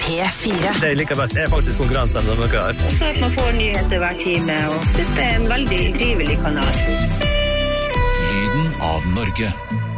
P4. Det jeg liker best faktisk konkurransen som dere har. Og så at man får nyheter hver time, og synes det en veldig trivelig kanal. Lyden av Norge.